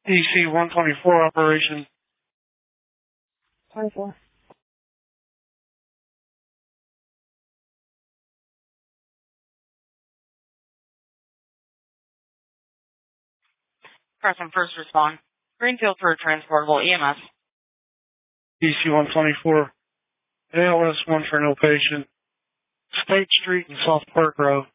DC 124 operation. 24. Pressing first respond. Greenfield for a transportable EMS. DC 124. ALS 1 for no patient. State Street and South Park Road.